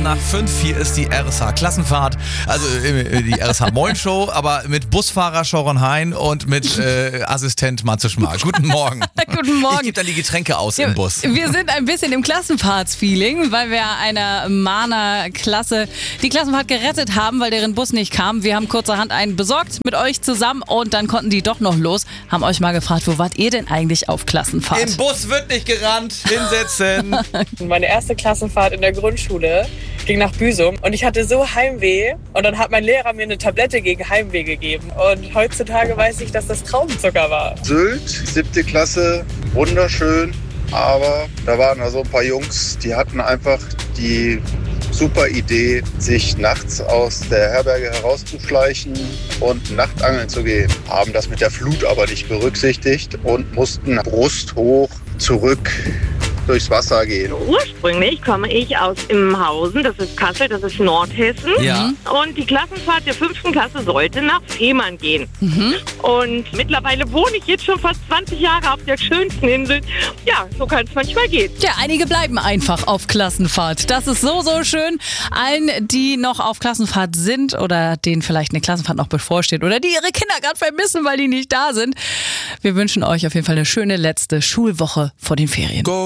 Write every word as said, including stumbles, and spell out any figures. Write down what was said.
nach fünf. Hier ist die R S H-Klassenfahrt, also äh, die R S H-Moin-Show, aber mit Busfahrer Sharon Hein und mit äh, Assistent Matze Schmarr. Guten Morgen. Guten Morgen. Ich gebe dann die Getränke aus im Bus. Wir sind ein bisschen im Klassenfahrts-Feeling, weil wir einer Mahner Klasse die Klassenfahrt gerettet haben, weil deren Bus nicht kam. Wir haben kurzerhand einen besorgt mit euch zusammen und dann konnten die doch noch los. Haben euch mal gefragt, wo wart ihr denn eigentlich auf Klassenfahrt? Im Bus wird nicht gerannt. Hinsetzen. Meine erste Klassenfahrt in der Grundschule ging nach Büsum und ich hatte so Heimweh und dann hat mein Lehrer mir eine Tablette gegen Heimweh gegeben und heutzutage weiß ich, dass das Traubenzucker war. Sylt, siebte Klasse, wunderschön, aber da waren also ein paar Jungs, die hatten einfach die super Idee, sich nachts aus der Herberge herauszuschleichen und Nachtangeln zu gehen. Haben das mit der Flut aber nicht berücksichtigt und mussten brusthoch zurück durchs Wasser gehen. Ursprünglich komme ich aus Immenhausen, das ist Kassel, das ist Nordhessen. Ja. Und die Klassenfahrt der fünften Klasse sollte nach Fehmarn gehen. Mhm. Und mittlerweile wohne ich jetzt schon fast zwanzig Jahre auf der schönsten Insel. Ja, so kann es manchmal gehen. Ja, einige bleiben einfach auf Klassenfahrt. Das ist so, so schön. Allen, die noch auf Klassenfahrt sind oder denen vielleicht eine Klassenfahrt noch bevorsteht oder die ihre Kinder gerade vermissen, weil die nicht da sind. Wir wünschen euch auf jeden Fall eine schöne letzte Schulwoche vor den Ferien. Go.